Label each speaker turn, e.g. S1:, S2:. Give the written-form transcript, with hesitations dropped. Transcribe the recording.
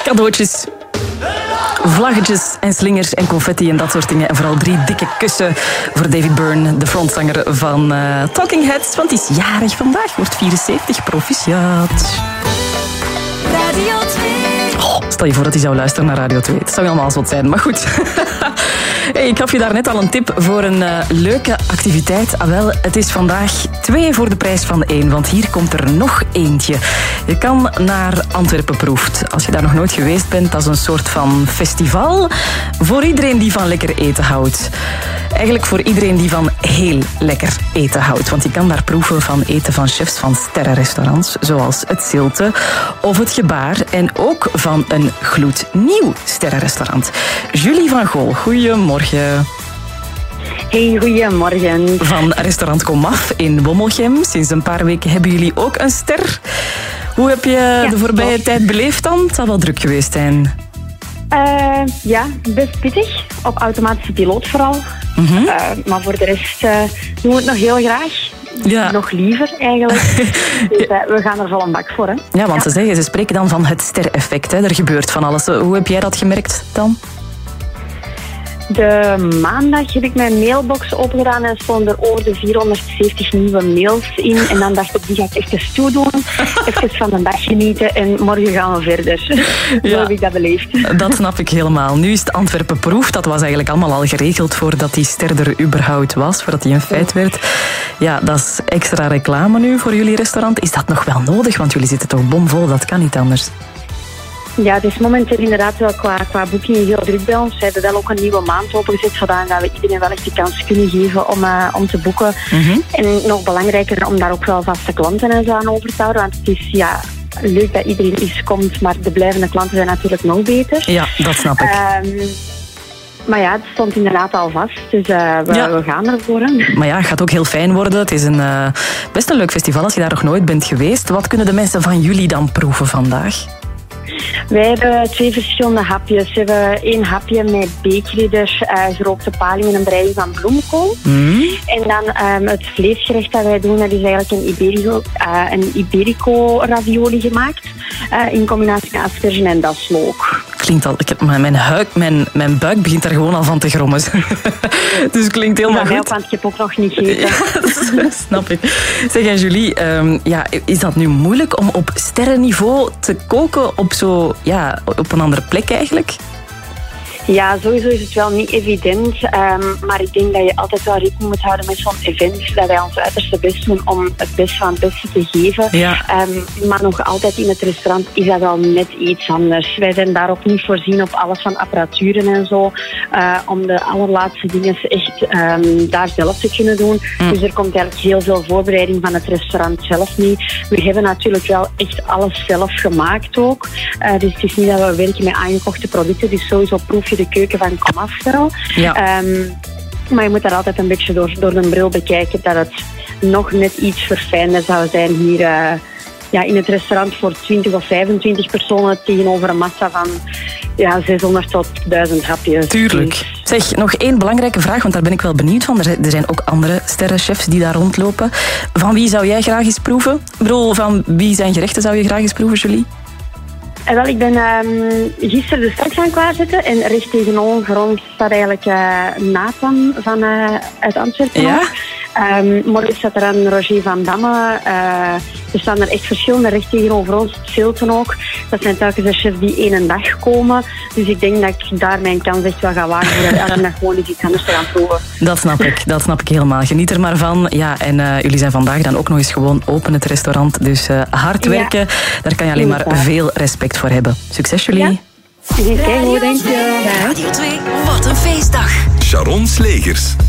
S1: Cadeautjes, vlaggetjes en slingers en confetti en dat soort dingen. En vooral 3 dikke kussen voor David Byrne, de frontzanger van Talking Heads. Want die is jarig vandaag, wordt 74, proficiat.
S2: Radio 2.
S1: Oh, stel je voor dat hij zou luisteren naar Radio 2. Dat zou helemaal zot zijn, maar goed. Hey, ik gaf je daarnet al een tip voor een leuke activiteit. Ah, wel, het is vandaag 2 voor de prijs van 1, want hier komt er nog eentje. Je kan naar Antwerpen Proeft. Als je daar nog nooit geweest bent, dat is een soort van festival voor iedereen die van lekker eten houdt. Eigenlijk voor iedereen die van heel lekker eten houdt. Want je kan daar proeven van eten van chefs van sterrenrestaurants, zoals het Zilte of het Gebaar. En ook van een gloednieuw sterrenrestaurant. Julie van Gool, goedemorgen.
S3: Hey, goedemorgen.
S1: Van restaurant Komaf in Wommelgem. Sinds een paar weken hebben jullie ook een ster. Hoe heb je de voorbije tijd beleefd dan? Het zal wel druk geweest zijn.
S3: Ja, best pittig. Op automatische piloot vooral. Maar voor de rest doen we het nog heel graag.
S1: Ja.
S3: Nog liever eigenlijk. Dus we gaan er vol een bak voor. Hè?
S1: Ja, want ze spreken dan van het stereffect. Hè. Er gebeurt van alles. Hoe heb jij dat gemerkt dan?
S3: De maandag heb ik mijn mailbox opengedaan en stonden er over de 470 nieuwe mails in. En dan dacht ik, die ga ik echt eens toedoen. Even van de dag genieten en morgen gaan we verder. Zo heb ik dat beleefd.
S1: Dat snap ik helemaal. Nu is het Antwerpen Proef. Dat was eigenlijk allemaal al geregeld voordat die ster er überhaupt was. Voordat die een feit werd. Ja, dat is extra reclame nu voor jullie restaurant. Is dat nog wel nodig? Want jullie zitten toch bomvol. Dat kan niet anders.
S3: Ja, het is momenteel inderdaad wel qua boeking heel druk bij ons. We hebben wel ook een nieuwe maand opengezet, zodat we iedereen wel echt de kans kunnen geven om te boeken. En nog belangrijker om daar ook wel vaste klanten en zo aan over te houden. Want het is leuk dat iedereen eens komt, maar de blijvende klanten zijn natuurlijk nog beter.
S1: Ja, dat snap ik.
S3: Maar ja, het stond inderdaad al vast, dus we gaan ervoor.
S1: Maar ja, het gaat ook heel fijn worden. Het is best een leuk festival als je daar nog nooit bent geweest. Wat kunnen de mensen van jullie dan proeven vandaag?
S3: Wij hebben 2 verschillende hapjes. We hebben 1 hapje met beekridders, gerookte paling en een breiding van bloemkool. En dan het vleesgerecht dat wij doen, dat is eigenlijk een Iberico ravioli gemaakt. In combinatie met asperge en daslook.
S1: Klinkt al... Mijn buik begint daar gewoon al van te grommen. Dus het klinkt helemaal goed.
S3: Ook, want ik heb ook nog niet gegeten.
S1: Ja, dat snap ik. Zeg, Julie, is dat nu moeilijk om op sterrenniveau te koken op een andere plek eigenlijk?
S3: Ja, sowieso is het wel niet evident. Maar ik denk dat je altijd wel rekening moet houden met zo'n event. Dat wij ons uiterste best doen om het beste van het beste te geven. Ja. Maar nog altijd in het restaurant is dat wel net iets anders. Wij zijn daar ook niet voorzien op alles van apparaturen en zo. Om de allerlaatste dingen echt daar zelf te kunnen doen. Dus er komt eigenlijk heel veel voorbereiding van het restaurant zelf niet. We hebben natuurlijk wel echt alles zelf gemaakt ook. Dus het is niet dat we werken met aangekochte producten. Dus sowieso proef je de keuken van Komaf wel. Ja. Maar je moet daar altijd een beetje door de bril bekijken dat het nog net iets verfijnder zou zijn hier in het restaurant voor 20 of 25 personen tegenover een massa van 600 tot 1000 hapjes.
S1: Tuurlijk. Zeg, nog 1 belangrijke vraag, want daar ben ik wel benieuwd van. Er zijn ook andere sterrenchefs die daar rondlopen. Van wie zou jij graag eens proeven? Ik bedoel, van wie zijn gerechten zou je graag eens proeven, Julie?
S3: Wel, ik ben gisteren de start gaan klaarzetten en recht tegenover ons staat eigenlijk Nathan uit Antwerpen. Ja? Morgen staat er aan Roger van Damme. Er staan er echt verschillende recht tegenover ons. Zilten ook. Dat zijn telkens de chefs die 1 dag komen. Dus ik denk dat ik daar mijn kans echt wel ga wagen voor elke dag gewoon iets anders te gaan proeven.
S1: Dat snap ik helemaal. Geniet er maar van. Ja, en jullie zijn vandaag dan ook nog eens gewoon open, het restaurant. Dus hard werken, daar kan je alleen maar veel respect voor hebben. Succes, Julie.
S3: Ja. Kijk, denk je.
S2: Radio 2, wat een feestdag.
S4: Sharon Slegers.